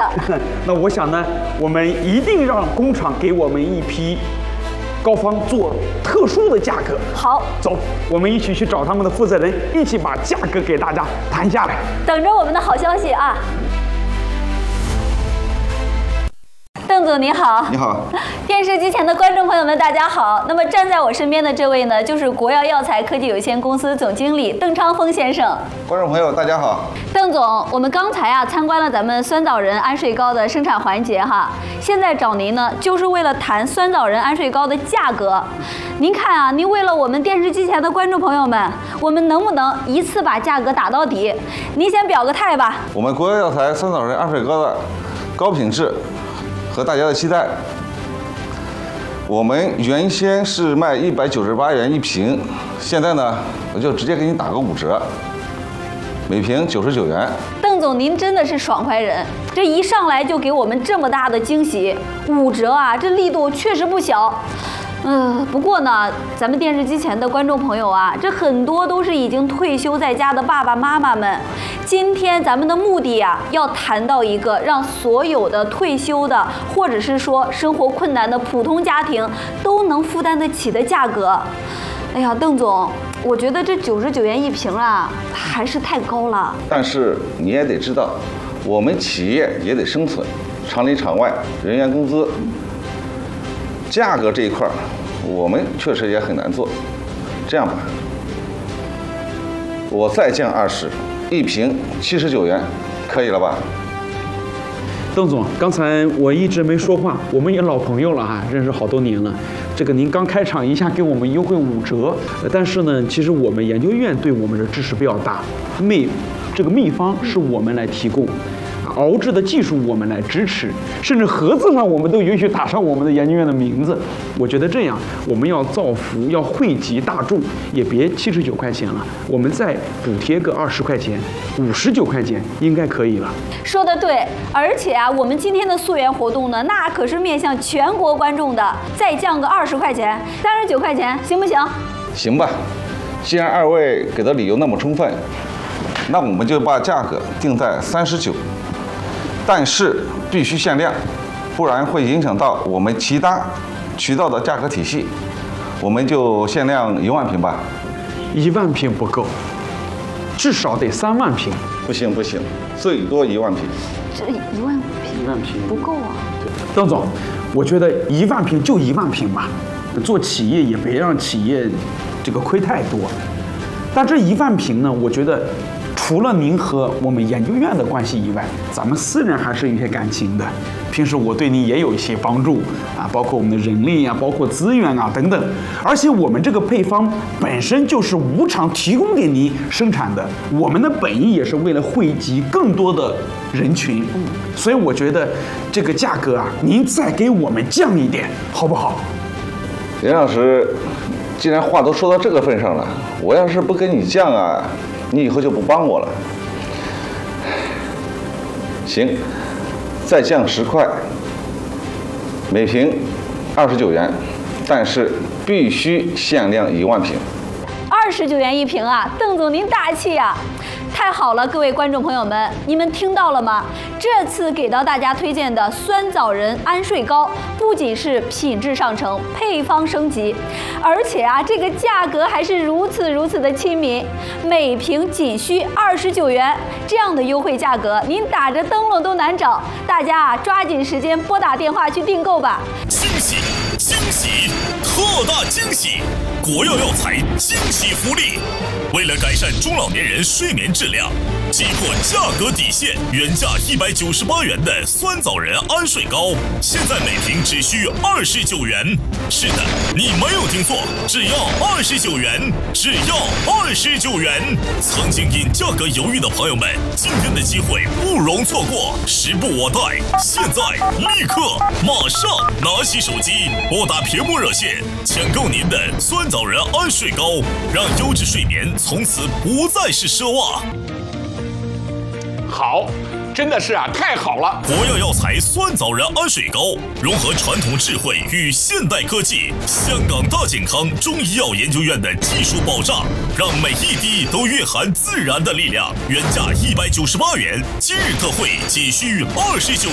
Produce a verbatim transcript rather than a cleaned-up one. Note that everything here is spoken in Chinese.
那我想呢，我们一定让工厂给我们一批膏方做特殊的价格。 好， 走，我们一起去找他们的负责人，一起把价格给大家谈下来。 等着我们的好消息啊！邓总你好， 你好， 电视机前的观众朋友们，大家好。那么站在我身边的这位呢，就是国药药材科技有限公司总经理邓昌峰先生。 观众朋友大家好。 邓总，我们刚才啊参观了咱们酸枣仁安睡膏的生产环节哈，现在找您呢，就是为了谈酸枣仁安睡膏的价格。您看啊，您为了我们电视机前的观众朋友们，我们能不能一次把价格打到底？您先表个态吧。 我们国药药材酸枣仁安睡膏的高品质和大家的期待，我们原先是卖一百九十八元一瓶，现在呢，我就直接给你打个五折，每瓶九十九元。 邓总，您真的是爽快人，这一上来就给我们这么大的惊喜，五折啊，这力度确实不小。嗯、呃，不过呢，咱们电视机前的观众朋友啊，这很多都是已经退休在家的爸爸妈妈们。今天咱们的目的呀，要谈到一个让所有的退休的，或者是说生活困难的普通家庭都能负担得起的价格。哎呀，邓总，我觉得这九十九元一瓶啊，还是太高了。 但是你也得知道，我们企业也得生存，厂里厂外人员工资。价格这一块，我们确实也很难做。这样吧，我再降二十，一瓶七十九元，可以了吧？ 邓总，刚才我一直没说话，我们也老朋友了哈，认识好多年了。这个您刚开场一下给我们优惠五折，但是呢，其实我们研究院对我们的支持比较大，秘这个秘方是我们来提供。熬制的技术我们来支持，甚至盒子上我们都允许打上我们的研究院的名字。我觉得这样，我们要造福，要惠及大众，也别七十九块钱了，我们再补贴个二十块钱，五十九块钱应该可以了。 说得对，而且啊，我们今天的溯源活动呢，那可是面向全国观众的，再降个二十块钱，三十九块钱，行不行？ 行吧，既然二位给的理由那么充分，那我们就把价格定在三十九。但是必须限量，不然会影响到我们其他渠道的价格体系。我们就限量一万瓶吧。 一万瓶不够，至少得三万瓶。 不行不行，最多一万瓶。 这一万瓶， 一万瓶不够啊。 邓总，我觉得一万瓶就一万瓶吧，做企业也别让企业这个亏太多。但这一万瓶呢，我觉得。除了您和我们研究院的关系以外，咱们私人还是有些感情的。平时我对您也有一些帮助啊，包括我们的人力啊，包括资源啊等等。而且我们这个配方本身就是无偿提供给您生产的，我们的本意也是为了惠及更多的人群。嗯，所以我觉得这个价格啊，您再给我们降一点，好不好？ 林老师，既然话都说到这个份上了，我要是不跟你降啊。你以后就不帮我了。行，再降十块，每瓶二十九元，但是必须限量一万瓶。 二十九元一瓶啊，邓总您大气呀、啊！太好了，各位观众朋友们，你们听到了吗？这次给到大家推荐的酸枣仁安睡膏，不仅是品质上乘，配方升级，而且啊，这个价格还是如此如此的亲民，每瓶仅需二十九元，这样的优惠价格，您打着灯笼都难找。大家啊，抓紧时间拨打电话去订购吧！ 惊喜，惊喜，特大惊喜！国药药材惊喜福利，为了改善中老年人睡眠质量，击破价格底线，原价一百九十八元的酸枣仁安睡膏，现在每瓶只需二十九元。是的，你没有听错，只要二十九元，只要二十九元。曾经因价格犹豫的朋友们，今天的机会不容错过，时不我待，现在立刻马上拿起手机，拨打屏幕热线，抢购您的酸枣仁安睡膏，让优质睡眠从此不再是奢望。 好，真的是啊，太好了！ 国药药材酸枣仁安睡膏融合传统智慧与现代科技，香港大健康中医药研究院的技术保障，让每一滴都蕴含自然的力量。原价一百九十八元，今日特惠仅需二十九